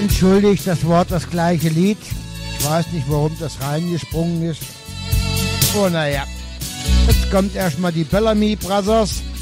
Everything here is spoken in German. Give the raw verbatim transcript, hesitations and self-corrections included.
Entschuldigt das Wort, das gleiche Lied. Ich weiß nicht, warum das reingesprungen ist. Oh, naja. Jetzt kommt erstmal die Bellamy Brothers